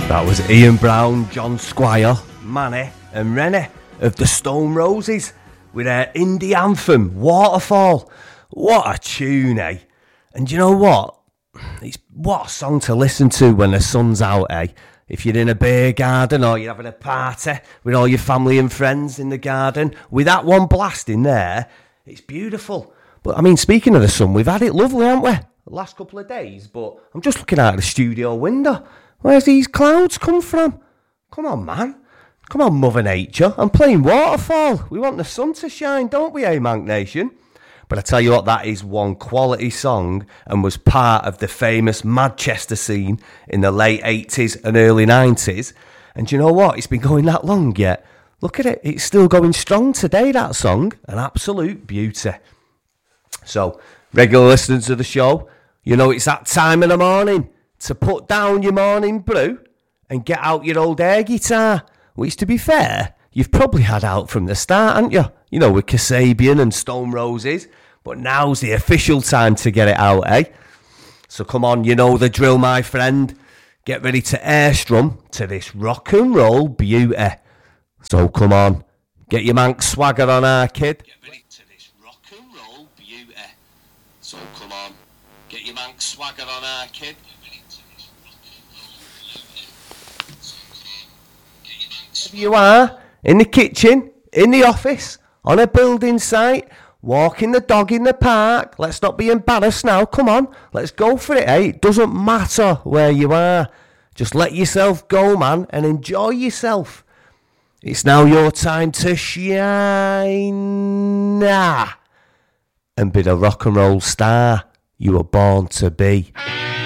That was Ian Brown, John Squire, Manny and Rennie of the Stone Roses with their indie anthem, Waterfall. What a tune, eh? And you know what? What a song to listen to when the sun's out, eh? If you're in a beer garden or you're having a party with all your family and friends in the garden, with that one blasting there, it's beautiful. But, I mean, speaking of the sun, we've had it lovely, haven't we? The last couple of days, but I'm just looking out the studio window. Where's these clouds come from? Come on, man. Come on, Mother Nature. I'm playing Waterfall. We want the sun to shine, don't we, Manc Nation? But I tell you what, that is one quality song and was part of the famous Manchester scene in the late 80s and early 90s. And you know what? It's been going that long yet. Look at it. It's still going strong today, that song. An absolute beauty. So, regular listeners of the show, you know it's that time of the morning to put down your morning brew and get out your old air guitar, which, to be fair, you've probably had out from the start, haven't you? You know, with Kasabian and Stone Roses. But now's the official time to get it out, eh? So come on, you know the drill, my friend. Get ready to air strum to this rock and roll beauty. So come on, get your Manc swagger on, our kid. Get ready to this rock and roll beauty. So come on, get your Manc swagger on, our kid. Wherever you are, in the kitchen, in the office, on a building site, walking the dog in the park. Let's not be embarrassed now. Come on, let's go for it, eh? It doesn't matter where you are. Just let yourself go, man, and enjoy yourself. It's now your time to shine and be the rock and roll star you were born to be.